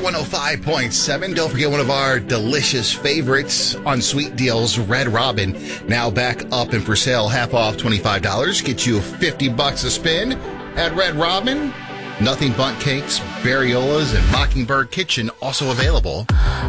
105.7. Don't forget one of our delicious favorites on sweet deals, Red Robin. Now back up and for sale, half off $25. Get you $50 a spin at Red Robin. Nothing Bundt cakes, Barriolas, and Mockingbird Kitchen also available.